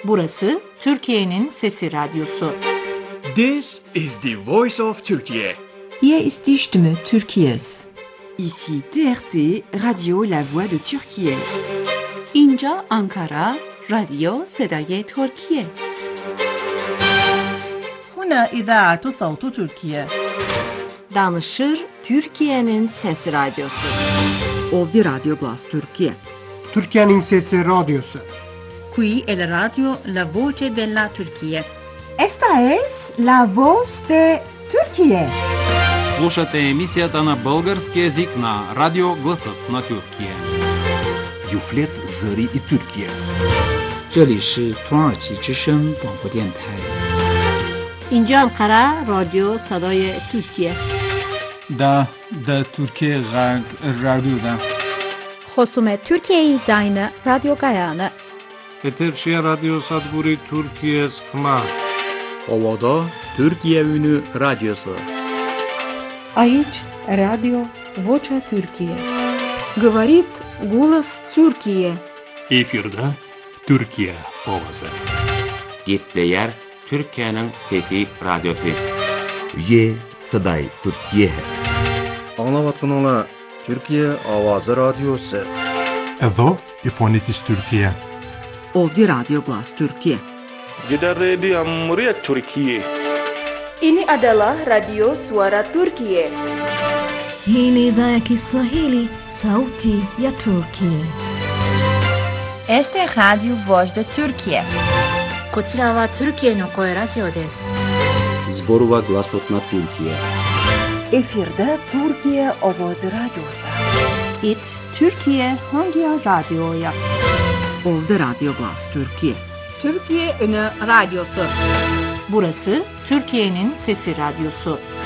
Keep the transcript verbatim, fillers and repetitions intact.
Burası Türkiye'nin Sesi Radyosu. This is the voice of Turkey. Hier ist die Stimme Türkiye's. Ici T R T, Radio La Voix de Türkiye. اینجا آنکارا، رادیو صدای ترکیه. هنا إذاعة صوت تركيا. Danışır Türkiye'nin Sesi Radyosu. Ovdje Radio Glas Türkiye. Türkiye'nin Sesi Radyosu. Qui è la radio La Voce della Turchia. Esta es la voz de Türkiye. Слушате емисията на български език на Радио Гласът на Türkiye. Юфлет Зари и Türkiye. 这里是土耳其之声广播电台。 اینجا آنکارا، رادیو صدای ترکیه. دا دا Türkiye Radyo'da. خصوم Türkiye Zayne Radyo Gayane. Eterşehir Radyo Sadburi Türkiye Sıkma. Ovada Türkiye Ünü Radyosu. Aici Radio Vocea Türkiye. Говорит голос Türkiye. Efirde Türkiye Ovası. Gitleyer Türkiye'nin Fethi Radyosu. Ye Saday Türkiye. Anlavatkanlar Türkiye Avazı Radyosu. Edo İfonitis Türkiye. Ovdje Radio Glas Türkiye. Gider Radio Cumhuriyet Türkiye. Ini adalah Radio Suara Turkiye. Hii ni idhaa ya Kiswahili, Sauti ya Turkiye. Este es Radio Voz de Turkiye. こちらはトルキエの声ラジオです。 Zborova Glasot na Türkiye. Efirde Türkiye Ovoz Radyosu. It Türkiye Hangi Radyo'ya? Ovdje Radio Glas Türkiye. Türkiye Ünü Radyosu. Burası Türkiye'nin Sesi Radyosu.